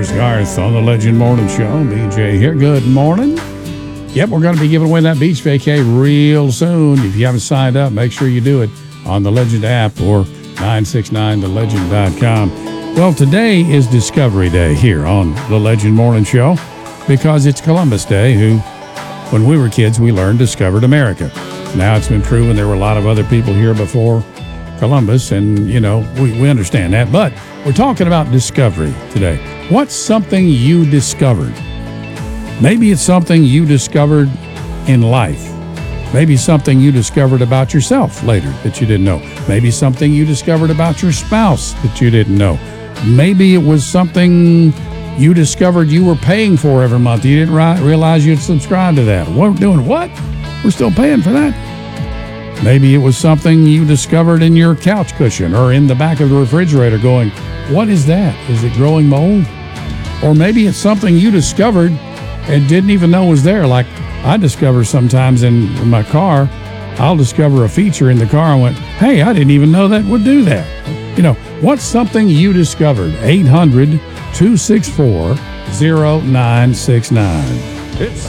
Dennis Garth on the Legend Morning Show. BJ here. Good morning. Yep, we're going to be giving away that beach vacay real soon. If you haven't signed up, make sure you do it on the Legend app or 969thelegend.com. Well, today is Discovery Day here on the Legend Morning Show because it's Columbus Day, who, when we were kids, we learned discovered America. Now it's been proven there were a lot of other people here before Columbus, and, you know, we understand that. But we're talking about discovery today. What's something you discovered? Maybe it's something you discovered in life. Maybe something you discovered about yourself later that you didn't know. Maybe something you discovered about your spouse that you didn't know. Maybe it was something you discovered you were paying for every month. You didn't realize you'd subscribed to that. What, doing what? We're still paying for that. Maybe it was something you discovered in your couch cushion or in the back of the refrigerator going, what is that? Is it growing mold? Or maybe it's something you discovered and didn't even know was there. Like I discover sometimes in my car, I'll discover a feature in the car and went, hey, I didn't even know that would do that. You know, what's something you discovered? 800-264-0969. It's